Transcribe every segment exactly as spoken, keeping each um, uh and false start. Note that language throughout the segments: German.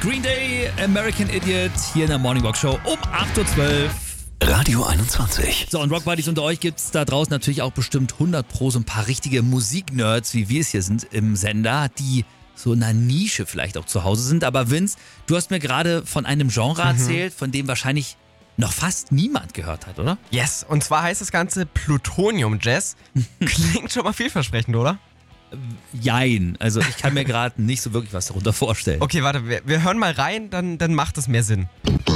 Green Day, American Idiot, hier in der Morning Rock Show um acht Uhr zwölf. Radio einundzwanzig. So, und Rockbuddies unter euch gibt's da draußen natürlich auch bestimmt hundert Pro so ein paar richtige Musiknerds, wie wir es hier sind im Sender, die so in einer Nische vielleicht auch zu Hause sind. Aber Vince, du hast mir gerade von einem Genre Mhm. erzählt, von dem wahrscheinlich noch fast niemand gehört hat, oder? Yes, und zwar heißt das Ganze Plutonium Jazz. Klingt schon mal vielversprechend, oder? Jein. Also ich kann mir gerade nicht so wirklich was darunter vorstellen. Okay, warte, wir, wir hören mal rein, dann, dann macht es mehr Sinn.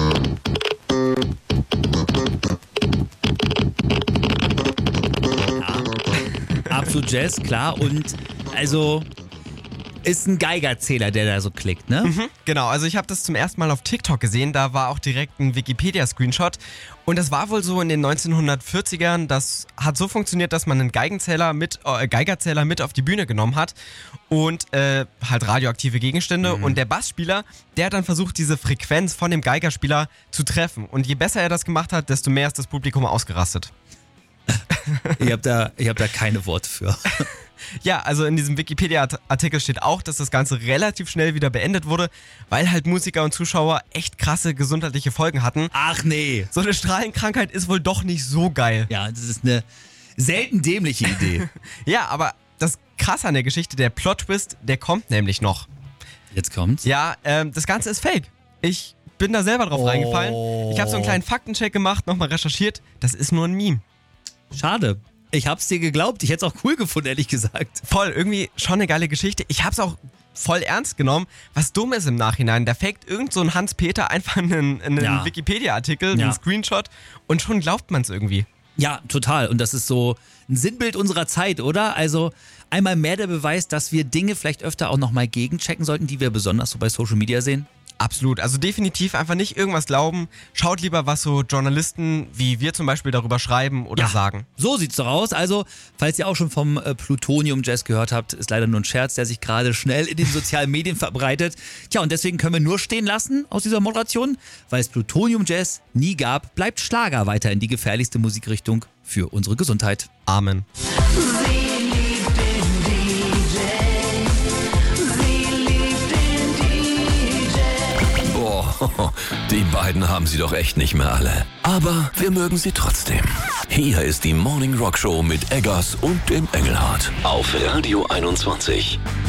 Absolut Jazz, klar. Und also ist ein Geigerzähler, der da so klickt, ne? Mhm, genau, also ich habe das zum ersten Mal auf TikTok gesehen, da war auch direkt ein Wikipedia-Screenshot und das war wohl so in den neunzehnhundertvierzigern, das hat so funktioniert, dass man einen Geigenzähler mit, äh, Geigerzähler mit auf die Bühne genommen hat und äh, halt radioaktive Gegenstände Mhm. und der Bassspieler, der hat dann versucht, diese Frequenz von dem Geigerspieler zu treffen und je besser er das gemacht hat, desto mehr ist das Publikum ausgerastet. Ich habe da, ich hab da keine Worte für. Ja, also in diesem Wikipedia-Artikel steht auch, dass das Ganze relativ schnell wieder beendet wurde, weil halt Musiker und Zuschauer echt krasse gesundheitliche Folgen hatten. Ach nee. So eine Strahlenkrankheit ist wohl doch nicht so geil. Ja, das ist eine selten dämliche Idee. Ja, aber das Krasse an der Geschichte, der Plot-Twist, der kommt nämlich noch. Jetzt kommt's. Ja, ähm, das Ganze ist fake. Ich bin da selber drauf Oh. reingefallen. Ich habe so einen kleinen Faktencheck gemacht, nochmal recherchiert. Das ist nur ein Meme. Schade. Ich hab's dir geglaubt. Ich hätte es auch cool gefunden, ehrlich gesagt. Voll, irgendwie schon eine geile Geschichte. Ich hab's auch voll ernst genommen. Was dumm ist im Nachhinein, da faked irgend so ein Hans-Peter einfach einen, einen Ja. Wikipedia-Artikel, Ja. einen Screenshot und schon glaubt man's irgendwie. Ja, total. Und das ist so ein Sinnbild unserer Zeit, oder? Also einmal mehr der Beweis, dass wir Dinge vielleicht öfter auch nochmal gegenchecken sollten, die wir besonders so bei Social Media sehen. Absolut, also definitiv einfach nicht irgendwas glauben. Schaut lieber, was so Journalisten wie wir zum Beispiel darüber schreiben oder Ja. sagen. So sieht's doch aus. Also, falls ihr auch schon vom äh, Plutonium Jazz gehört habt, ist leider nur ein Scherz, der sich gerade schnell in den sozialen Medien verbreitet. Tja, und deswegen können wir nur stehen lassen aus dieser Moderation, weil es Plutonium Jazz nie gab, bleibt Schlager weiterhin die gefährlichste Musikrichtung für unsere Gesundheit. Amen. Boah, die beiden haben sie doch echt nicht mehr alle. Aber wir mögen sie trotzdem. Hier ist die Morning Rock Show mit Eggers und dem Engelhard. Auf Radio einundzwanzig.